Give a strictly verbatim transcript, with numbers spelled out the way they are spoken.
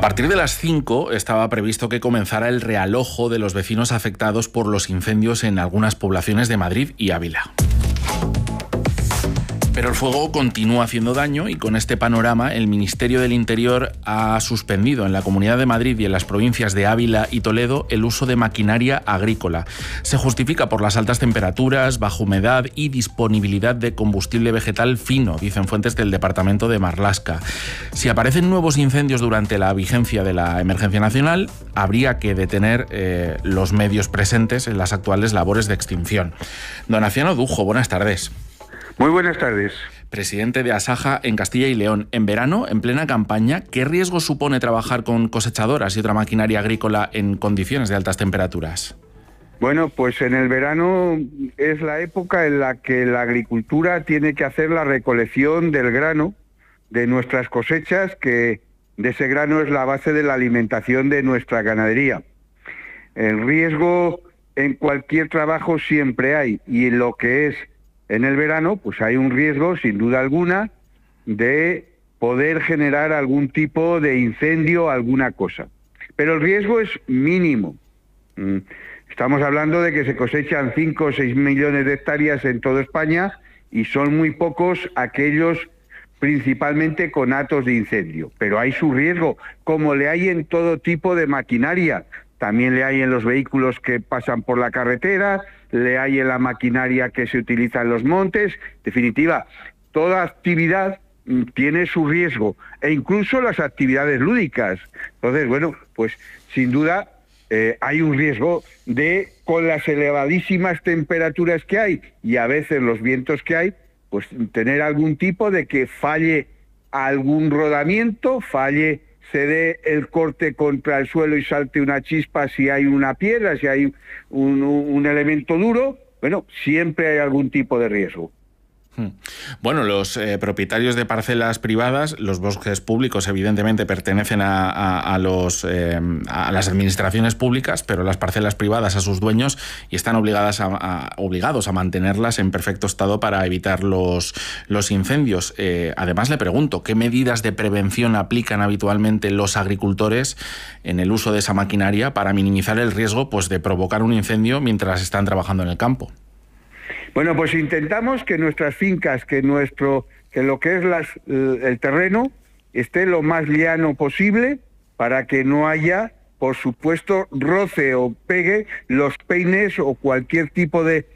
A partir de las cinco estaba previsto que comenzara el realojo de los vecinos afectados por los incendios en algunas poblaciones de Madrid y Ávila. Pero el fuego continúa haciendo daño y con este panorama el Ministerio del Interior ha suspendido en la Comunidad de Madrid y en las provincias de Ávila y Toledo el uso de maquinaria agrícola. Se justifica por las altas temperaturas, baja humedad y disponibilidad de combustible vegetal fino, dicen fuentes del departamento de Marlaska. Si aparecen nuevos incendios durante la vigencia de la emergencia nacional, habría que detener eh, los medios presentes en las actuales labores de extinción. Don Aciano Dujo, buenas tardes. Muy buenas tardes. Presidente de Asaja en Castilla y León. En verano, en plena campaña, ¿qué riesgo supone trabajar con cosechadoras y otra maquinaria agrícola en condiciones de altas temperaturas? Bueno, pues en el verano es la época en la que la agricultura tiene que hacer la recolección del grano, de nuestras cosechas, que de ese grano es la base de la alimentación de nuestra ganadería. El riesgo en cualquier trabajo siempre hay, y lo que es en el verano, pues hay un riesgo, sin duda alguna, de poder generar algún tipo de incendio, alguna cosa. Pero el riesgo es mínimo. Estamos hablando de que se cosechan cinco o seis millones de hectáreas en toda España y son muy pocos aquellos principalmente con atos de incendio. Pero hay su riesgo, como le hay en todo tipo de maquinaria. También le hay en los vehículos que pasan por la carretera, le hay en la maquinaria que se utiliza en los montes. En definitiva, toda actividad tiene su riesgo, e incluso las actividades lúdicas. Entonces, bueno, pues sin duda eh, hay un riesgo de, con las elevadísimas temperaturas que hay y a veces los vientos que hay, pues tener algún tipo de que falle algún rodamiento, falle se dé el corte contra el suelo y salte una chispa si hay una piedra, si hay un, un elemento duro. Bueno, siempre hay algún tipo de riesgo. Bueno, los eh, propietarios de parcelas privadas, los bosques públicos evidentemente pertenecen a, a, a, los, eh, a las administraciones públicas, pero las parcelas privadas a sus dueños y están obligadas a, a, obligados a mantenerlas en perfecto estado para evitar los, los incendios. Eh, además le pregunto, ¿qué medidas de prevención aplican habitualmente los agricultores en el uso de esa maquinaria para minimizar el riesgo, pues, de provocar un incendio mientras están trabajando en el campo? Bueno, pues intentamos que nuestras fincas, que nuestro, que lo que es las, el terreno esté lo más llano posible para que no haya, por supuesto, roce o pegue los peines o cualquier tipo de